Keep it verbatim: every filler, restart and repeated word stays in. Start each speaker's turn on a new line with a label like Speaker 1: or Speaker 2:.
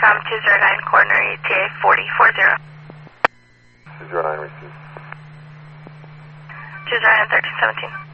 Speaker 1: from two zero nine corner E T A forty forty.
Speaker 2: two zero nine received.
Speaker 1: two zero nine thirteen seventeen.